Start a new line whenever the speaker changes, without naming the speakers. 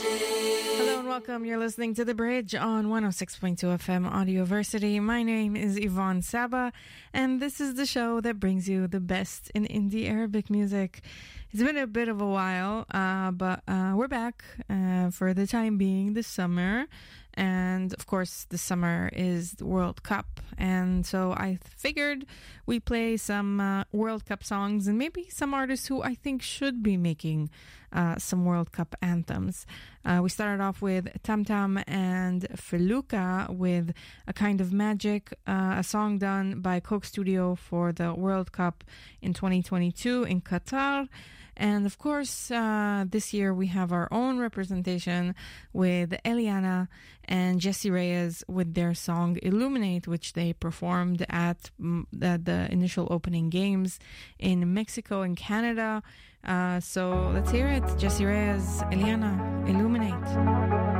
Hello and welcome. You're listening to The Bridge on 106.2 FM Audioversity. My name is Yvonne Saba, and this is the show that brings you the best in indie Arabic music. It's been a bit of a while, but we're back for the time being this summer. And of course, the summer is the World Cup. And so I figured we play some World Cup songs and maybe some artists who I think should be making some World Cup anthems. We started off with Tam Tam and Feluca with A Kind of Magic, a song done by Coke Studio for the World Cup in 2022 in Qatar. And of course, this year we have our own representation with Eliana and Jessie Reyez with their song Illuminate, which they performed at the initial opening games in Mexico and Canada. So let's hear it. Jessie Reyez, Eliana, Illuminate.